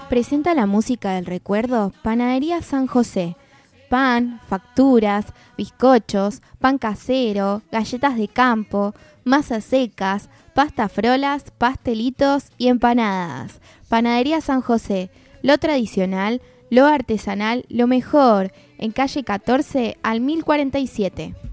Presenta la música del recuerdo Panadería San José. Pan, facturas, bizcochos, pan casero, galletas de campo, masas secas, pasta frolas, pastelitos y empanadas. Panadería San José, lo tradicional, lo artesanal, lo mejor, en calle 14 al 1047.